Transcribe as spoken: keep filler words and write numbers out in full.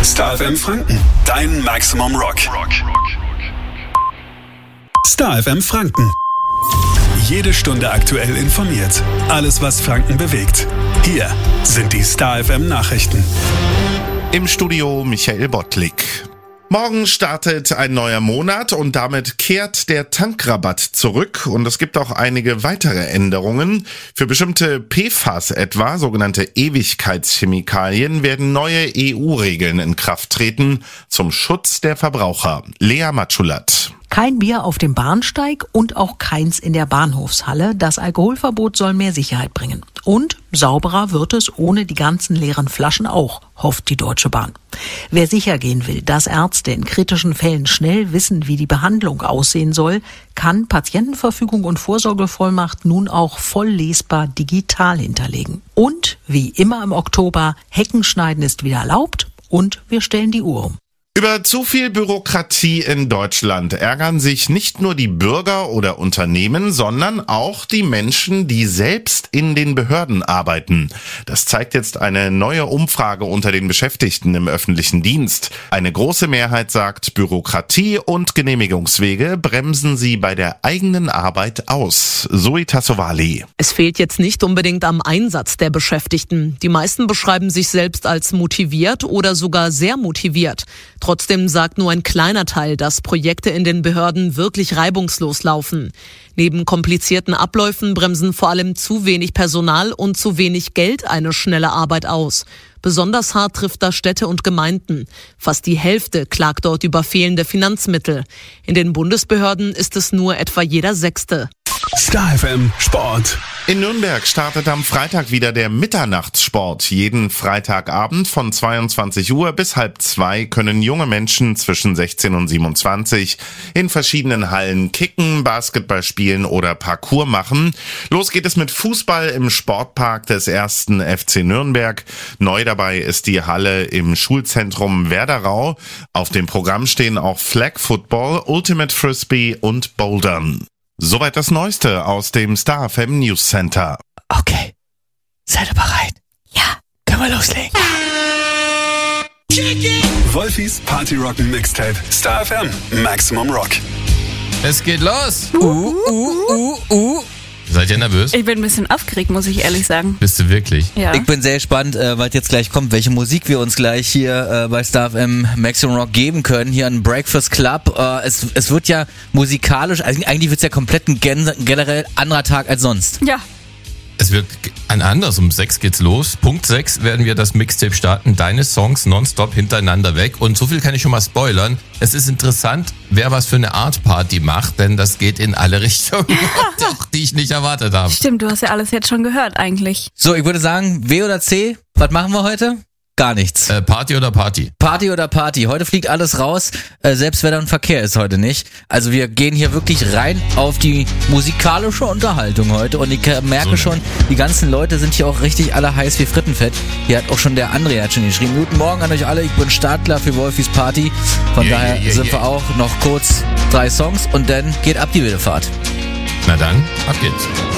Star F M Franken, dein Maximum Rock. Star F M Franken. Jede Stunde aktuell informiert. Alles, was Franken bewegt. Hier sind die Star F M Nachrichten. Im Studio Michael Bottlik. Morgen startet ein neuer Monat und damit kehrt der Tankrabatt zurück und es gibt auch einige weitere Änderungen. Für bestimmte P F A S etwa, sogenannte Ewigkeitschemikalien, werden neue E U-Regeln in Kraft treten zum Schutz der Verbraucher. Lea Matschulat. Kein Bier auf dem Bahnsteig und auch keins in der Bahnhofshalle. Das Alkoholverbot soll mehr Sicherheit bringen. Und sauberer wird es ohne die ganzen leeren Flaschen auch, hofft die Deutsche Bahn. Wer sicher gehen will, dass Ärzte in kritischen Fällen schnell wissen, wie die Behandlung aussehen soll, kann Patientenverfügung und Vorsorgevollmacht nun auch voll lesbar digital hinterlegen. Und wie immer im Oktober, Heckenschneiden ist wieder erlaubt und wir stellen die Uhr um. Über zu viel Bürokratie in Deutschland ärgern sich nicht nur die Bürger oder Unternehmen, sondern auch die Menschen, die selbst in den Behörden arbeiten. Das zeigt jetzt eine neue Umfrage unter den Beschäftigten im öffentlichen Dienst. Eine große Mehrheit sagt, Bürokratie und Genehmigungswege bremsen sie bei der eigenen Arbeit aus. Zoe Tassovali. Es fehlt jetzt nicht unbedingt am Einsatz der Beschäftigten. Die meisten beschreiben sich selbst als motiviert oder sogar sehr motiviert. Trotzdem sagt nur ein kleiner Teil, dass Projekte in den Behörden wirklich reibungslos laufen. Neben komplizierten Abläufen bremsen vor allem zu wenig Personal und zu wenig Geld eine schnelle Arbeit aus. Besonders hart trifft das Städte und Gemeinden. Fast die Hälfte klagt dort über fehlende Finanzmittel. In den Bundesbehörden ist es nur etwa jeder Sechste. Star F M Sport. In Nürnberg startet am Freitag wieder der Mitternachtssport. Jeden Freitagabend von zweiundzwanzig Uhr bis halb zwei können junge Menschen zwischen sechzehn und siebenundzwanzig in verschiedenen Hallen kicken, Basketball spielen oder Parkour machen. Los geht es mit Fußball im Sportpark des ersten F C Nürnberg. Neu dabei ist die Halle im Schulzentrum Werderau. Auf dem Programm stehen auch Flag Football, Ultimate Frisbee und Bouldern. Soweit das Neueste aus dem Star F M News Center. Okay, seid ihr bereit? Ja. Können wir loslegen? Wolfis Partyrocken Mixtape. Star F M Maximum Rock. Es geht los. Uh, uh, uh, uh. Seid ihr nervös? Ich bin ein bisschen aufgeregt, muss ich ehrlich sagen. Bist du wirklich? Ja. Ich bin sehr gespannt, äh, was jetzt gleich kommt, welche Musik wir uns gleich hier äh, bei Star F M Maximum Rock geben können, hier an Breakfast Club. Äh, es, es wird ja musikalisch, also eigentlich wird es ja komplett ein gen- generell anderer Tag als sonst. Ja. Es wird ein anders. Um sechs geht's los. Punkt sechs werden wir das Mixtape starten. Deine Songs nonstop hintereinander weg. Und so viel kann ich schon mal spoilern. Es ist interessant, wer was für eine Art Party macht, denn das geht in alle Richtungen, die ich nicht erwartet habe. Stimmt, du hast ja alles jetzt schon gehört eigentlich. So, ich würde sagen, W oder C, was machen wir heute? Gar nichts. Äh, Party oder Party? Party oder Party. Heute fliegt alles raus, äh, selbst Wetter und Verkehr ist heute nicht. Also wir gehen hier wirklich rein auf die musikalische Unterhaltung heute und ich äh, merke So, schon, die ganzen Leute sind hier auch richtig alle heiß wie Frittenfett. Hier hat auch schon der André hat schon geschrieben, guten Morgen an euch alle, ich bin startklar für Wolfis Party. Von Yeah, daher yeah, yeah, sind yeah. wir auch noch kurz drei Songs und dann geht ab die wilde Fahrt. Na dann, ab geht's.